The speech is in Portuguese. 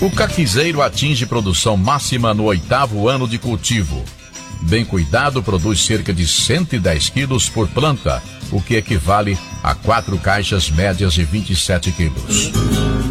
O caquizeiro atinge produção máxima no 8º ano de cultivo. Bem cuidado, produz cerca de 110 quilos por planta, o que equivale a 4 caixas médias de 27 quilos.